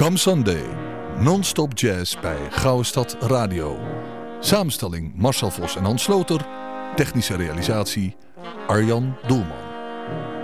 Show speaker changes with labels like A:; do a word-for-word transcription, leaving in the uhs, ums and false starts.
A: Come Sunday, non-stop jazz bij Gouden Radio. Samenstelling Marcel Vos en Hans Sloter. Technische realisatie Arjan Doelman.